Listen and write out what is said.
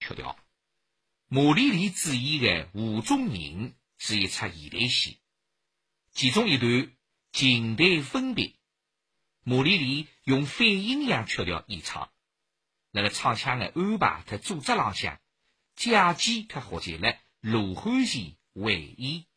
曲调。马丽丽主演的《湖中人》是一出现代戏，其中一段情敌分别，马丽丽用反阴阳曲调演唱，那个唱腔的安排和组织浪向，假期和学习了罗汉线会意。